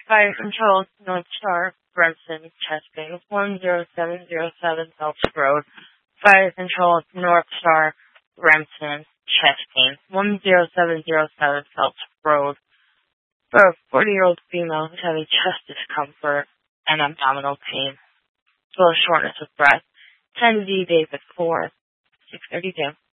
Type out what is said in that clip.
Fire Control, North Star, Bremson, chest pain. 10707 Phelps Road. Fire Control, North Star, Bremson, chest pain. 10707 Phelps Road. For a 40-year-old female who's having chest discomfort and abdominal pain, as well as shortness of breath. 10 D David 4, 632.